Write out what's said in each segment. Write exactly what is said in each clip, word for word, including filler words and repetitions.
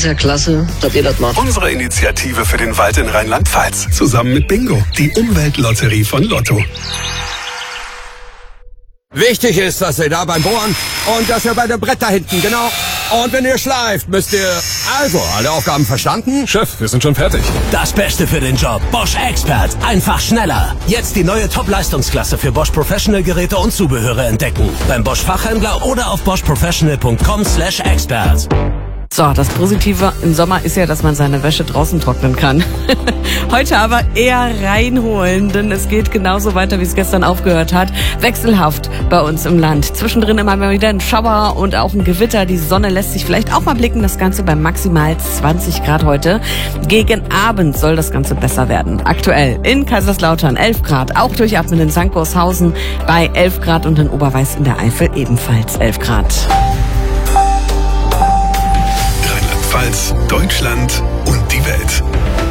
sehr klasse, dass ihr das macht. Unsere Initiative für den Wald in Rheinland-Pfalz. Zusammen mit Bingo, die Umweltlotterie von Lotto. Wichtig ist, dass ihr da beim Bohren und dass ihr bei dem Brett da hinten, genau. Und wenn ihr schleift, müsst ihr... Also, alle Aufgaben verstanden? Chef, wir sind schon fertig. Das Beste für den Job. Bosch Expert. Einfach schneller. Jetzt die neue Top-Leistungsklasse für Bosch Professional Geräte und Zubehöre entdecken. Beim Bosch Fachhändler oder auf bosch professional punkt com slash expert. So, das Positive im Sommer ist ja, dass man seine Wäsche draußen trocknen kann. Heute aber eher reinholen, denn es geht genauso weiter, wie es gestern aufgehört hat. Wechselhaft bei uns im Land. Zwischendrin immer mal wieder ein Schauer und auch ein Gewitter. Die Sonne lässt sich vielleicht auch mal blicken. Das Ganze bei maximal zwanzig Grad heute. Gegen Abend soll das Ganze besser werden. Aktuell in Kaiserslautern elf Grad. Auch durchatmen in Sankt Goarshausen bei elf Grad und in Oberweiß in der Eifel ebenfalls elf Grad. Rheinland-Pfalz, Deutschland und die Welt.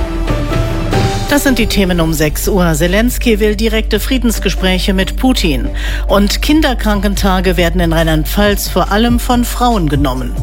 Das sind die Themen um sechs Uhr. Zelensky will direkte Friedensgespräche mit Putin. Und Kinderkrankentage werden in Rheinland-Pfalz vor allem von Frauen genommen.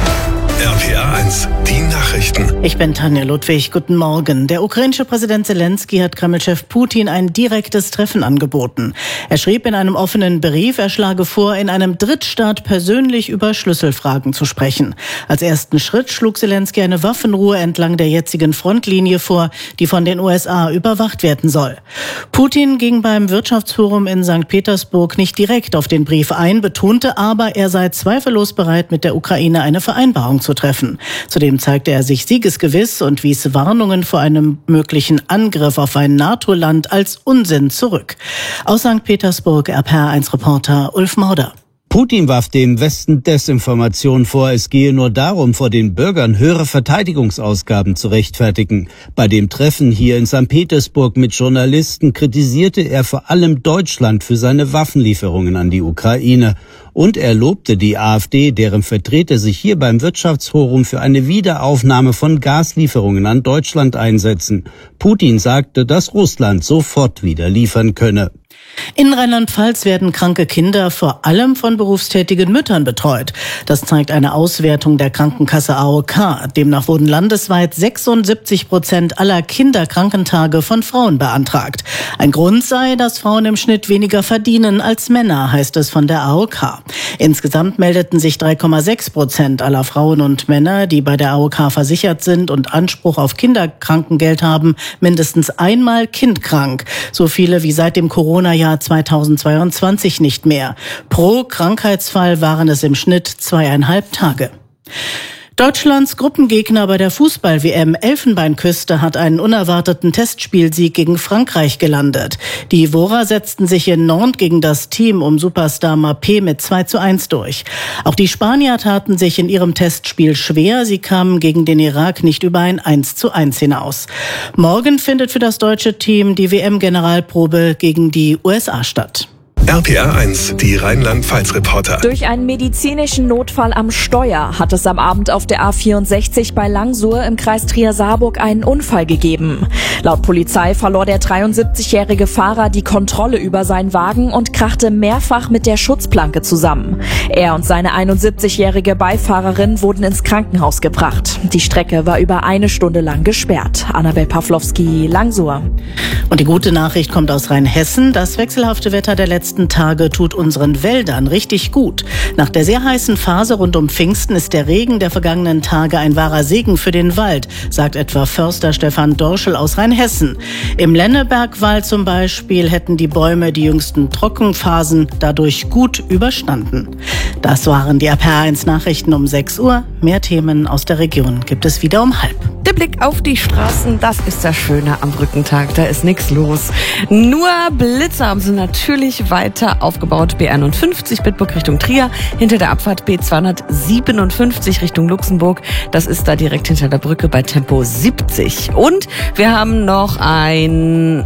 R P R eins, die Nachrichten. Ich bin Tanja Ludwig. Guten Morgen. Der ukrainische Präsident Zelensky hat Kreml-Chef Putin ein direktes Treffen angeboten. Er schrieb in einem offenen Brief, er schlage vor, in einem Drittstaat persönlich über Schlüsselfragen zu sprechen. Als ersten Schritt schlug Zelensky eine Waffenruhe entlang der jetzigen Frontlinie vor, die von den U S A überwacht werden soll. Putin ging beim Wirtschaftsforum in Sankt Petersburg nicht direkt auf den Brief ein, betonte aber, er sei zweifellos bereit, mit der Ukraine eine Vereinbarung zu treffen. Zudem zeigte er sich siegesgewiss und wies Warnungen vor einem möglichen Angriff auf ein NATO-Land als Unsinn zurück. Aus Sankt Petersburg R P R eins Reporter Ulf Mauder. Putin warf dem Westen Desinformation vor, es gehe nur darum, vor den Bürgern höhere Verteidigungsausgaben zu rechtfertigen. Bei dem Treffen hier in Sankt Petersburg mit Journalisten kritisierte er vor allem Deutschland für seine Waffenlieferungen an die Ukraine. Und er lobte die AfD, deren Vertreter sich hier beim Wirtschaftsforum für eine Wiederaufnahme von Gaslieferungen an Deutschland einsetzen. Putin sagte, dass Russland sofort wieder liefern könne. In Rheinland-Pfalz werden kranke Kinder vor allem von berufstätigen Müttern betreut. Das zeigt eine Auswertung der Krankenkasse A O K. Demnach wurden landesweit sechsundsiebzig Prozent aller Kinderkrankentage von Frauen beantragt. Ein Grund sei, dass Frauen im Schnitt weniger verdienen als Männer, heißt es von der A O K. Insgesamt meldeten sich drei Komma sechs Prozent aller Frauen und Männer, die bei der A O K versichert sind und Anspruch auf Kinderkrankengeld haben, mindestens einmal kindkrank. So viele wie seit dem Corona-Jahr zweitausendzweiundzwanzig nicht mehr. Pro Krankheitsfall waren es im Schnitt zweieinhalb Tage. Deutschlands Gruppengegner bei der Fußball-W M Elfenbeinküste hat einen unerwarteten Testspielsieg gegen Frankreich gelandet. Die Ivorer setzten sich in Nantes gegen das Team um Superstar Mbappé mit zwei zu eins durch. Auch die Spanier taten sich in ihrem Testspiel schwer. Sie kamen gegen den Irak nicht über ein eins zu eins hinaus. Morgen findet für das deutsche Team die W M-Generalprobe gegen die U S A statt. R P R eins, die Rheinland-Pfalz-Reporter. Durch einen medizinischen Notfall am Steuer hat es am Abend auf der A vierundsechzig bei Langsuhr im Kreis Trier-Saarburg einen Unfall gegeben. Laut Polizei verlor der dreiundsiebzigjährige Fahrer die Kontrolle über seinen Wagen und krachte mehrfach mit der Schutzplanke zusammen. Er und seine einundsiebzigjährige Beifahrerin wurden ins Krankenhaus gebracht. Die Strecke war über eine Stunde lang gesperrt. Annabel Pawlowski, Langsuhr. Und die gute Nachricht kommt aus Rheinhessen. Das wechselhafte Wetter der letzten Tage tut unseren Wäldern richtig gut. Nach der sehr heißen Phase rund um Pfingsten ist der Regen der vergangenen Tage ein wahrer Segen für den Wald, sagt etwa Förster Stefan Dorschel aus Rheinhessen. Im Lennebergwald zum Beispiel hätten die Bäume die jüngsten Trockenphasen dadurch gut überstanden. Das waren die R P R eins Nachrichten um sechs Uhr. Mehr Themen aus der Region gibt es wieder um halb. Der Blick auf die Straßen, das ist das Schöne am Brückentag. Da ist nichts los. Nur Blitze haben sie natürlich weiter aufgebaut. B einundfünfzig Bitburg Richtung Trier, hinter der Abfahrt B zweihundertsiebenundfünfzig Richtung Luxemburg. Das ist da direkt hinter der Brücke bei Tempo siebzig. Und wir haben noch ein,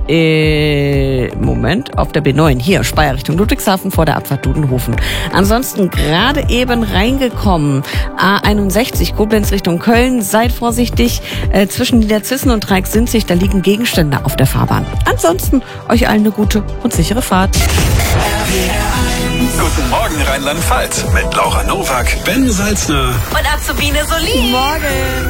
äh, Moment, auf der B neun, hier, Speyer Richtung Ludwigshafen vor der Abfahrt Dudenhofen. Ansonsten gerade eben reingekommen, A einundsechzig Koblenz Richtung Köln. Seid vorsichtig, äh, zwischen Niederzissen und Dreiecksinzig, da liegen Gegenstände auf der Fahrbahn. Ansonsten euch allen eine gute und sichere Fahrt. Guten Morgen Rheinland-Pfalz mit Laura Nowak, Ben Salzner und Azubine Solin. Morgen.